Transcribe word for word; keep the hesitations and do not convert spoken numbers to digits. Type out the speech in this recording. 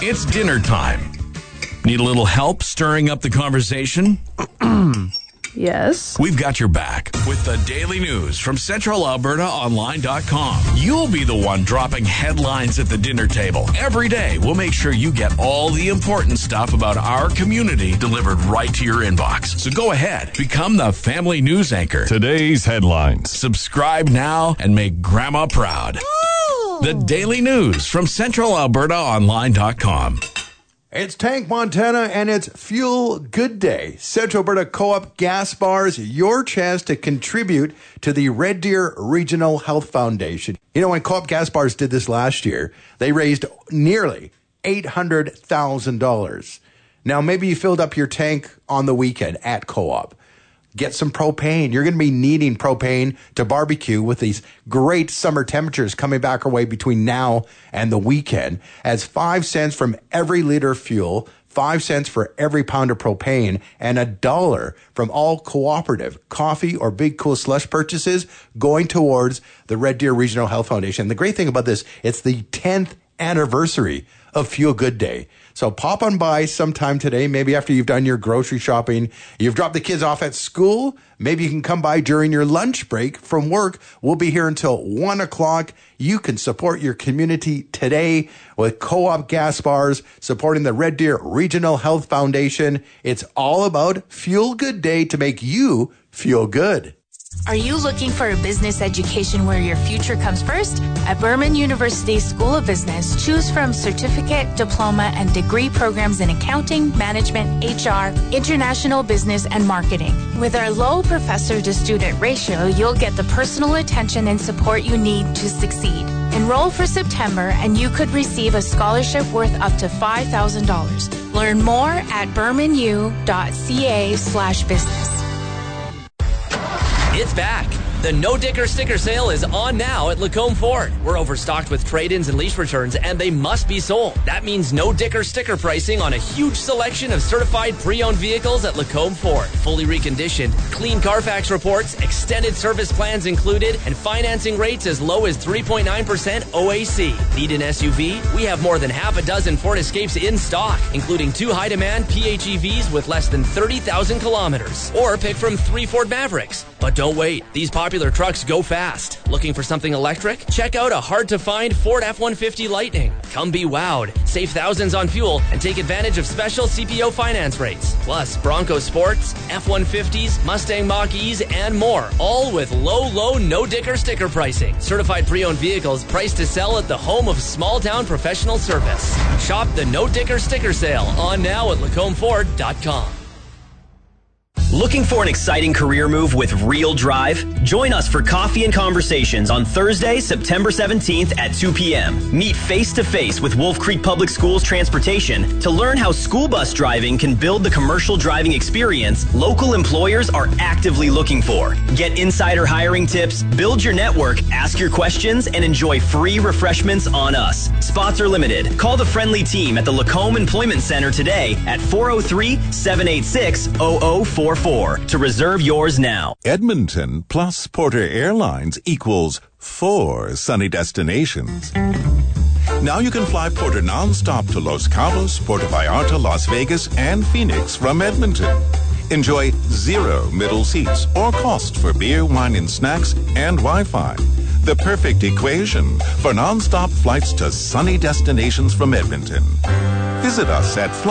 It's dinner time. Need a little help stirring up the conversation? Yes. We've got your back with the daily news from Central Alberta Online dot com. You'll be the one dropping headlines at the dinner table. Every day, we'll make sure you get all the important stuff about our community delivered right to your inbox. So go ahead, become the family news anchor. Today's headlines. Subscribe now and make Grandma proud. Ooh. The daily news from Central Alberta Online dot com. It's Tank Montana and it's Fuel Good Day. Central Alberta Co-op Gas Bars, your chance to contribute to the Red Deer Regional Health Foundation. You know, when Co-op Gas Bars did this last year, they raised nearly eight hundred thousand dollars. Now, maybe you filled up your tank on the weekend at Co-op. Get some propane. You're going to be needing propane to barbecue with these great summer temperatures coming back our way between now and the weekend. As five cents from every liter of fuel, five cents for every pound of propane, and a dollar from all cooperative coffee or Big Cool Slush purchases going towards the Red Deer Regional Health Foundation. The great thing about this, it's the tenth anniversary of Fuel Good Day. So pop on by sometime today, maybe after you've done your grocery shopping, you've dropped the kids off at school, maybe you can come by during your lunch break from work. We'll be here until one o'clock. You can support your community today with Co-op Gas Bars, supporting the Red Deer Regional Health Foundation. It's all about Fuel Good Day to make you feel good. Are you looking for a business education where your future comes first? At Burman University School of Business, choose from certificate, diploma, and degree programs in accounting, management, H R, international business, and marketing. With our low professor-to-student ratio, you'll get the personal attention and support you need to succeed. Enroll for September, and you could receive a scholarship worth up to five thousand dollars. Learn more at burmanu.ca slash business. It's back. The No Dicker sticker sale is on now at Lacombe Ford. We're overstocked with trade-ins and lease returns, and they must be sold. That means No Dicker sticker pricing on a huge selection of certified pre-owned vehicles at Lacombe Ford. Fully reconditioned, clean Carfax reports, extended service plans included, and financing rates as low as three point nine percent O A C. Need an S U V? We have more than half a dozen Ford Escapes in stock, including two high-demand P H E Vs with less than thirty thousand kilometers. Or pick from three Ford Mavericks. But don't wait. These popular trucks go fast. Looking for something electric? Check out a hard-to-find Ford F one fifty Lightning. Come be wowed. Save thousands on fuel and take advantage of special C P O finance rates. Plus, Bronco Sports, F one fifties, Mustang Mach-E's, and more. All with low, low, no-dicker sticker pricing. Certified pre-owned vehicles priced to sell at the home of small-town professional service. Shop the No-Dicker sticker sale on now at lacombe ford dot com. Looking for an exciting career move with real drive? Join us for Coffee and Conversations on Thursday, September seventeenth at two p.m. Meet face-to-face with Wolf Creek Public Schools Transportation to learn how school bus driving can build the commercial driving experience local employers are actively looking for. Get insider hiring tips, build your network, ask your questions, and enjoy free refreshments on us. Spots are limited. Call the friendly team at the Lacombe Employment Center today at four oh three, seven eight six, oh oh four four to reserve yours now. Edmonton plus Porter Airlines equals four sunny destinations. Now you can fly Porter non-stop to Los Cabos, Puerto Vallarta, Las Vegas, and Phoenix from Edmonton. Enjoy zero middle seats or cost for beer, wine, and snacks and Wi-Fi. The perfect equation for non-stop flights to sunny destinations from Edmonton. Visit us at